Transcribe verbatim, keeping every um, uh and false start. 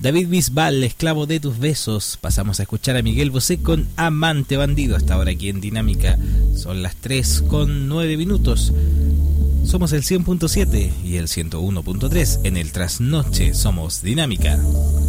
David Bisbal, Esclavo de tus besos. Pasamos a escuchar a Miguel Bosé con Amante Bandido. Hasta ahora aquí en Dinámica. Son las tres con nueve minutos. Somos el cien punto siete y el ciento uno punto tres. En el trasnoche somos Dinámica.